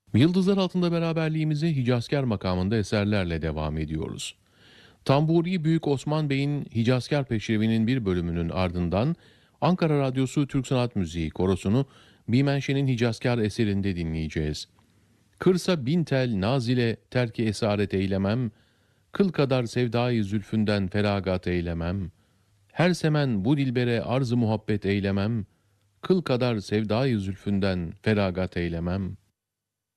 Yıldızlar altında beraberliğimize Hicazkar makamında eserlerle devam ediyoruz. Tamburi Büyük Osman Bey'in Hicazkar Peşrevi'nin bir bölümünün ardından Ankara Radyosu Türk Sanat Müziği Korosu'nu Bimenşe'nin Hicazkar eserinde dinleyeceğiz. Kırsa bin tel naz ile terki esaret eylemem, kıl kadar sevdayı zülfünden feragat eylemem, her semen bu dilbere arz-ı muhabbet eylemem, kıl kadar sevdayı zülfünden feragat eylemem.''